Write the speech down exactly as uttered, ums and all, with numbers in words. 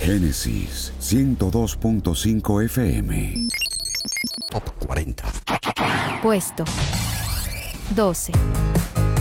Génesis ciento dos punto cinco F M. Top cuarenta. Puesto doce.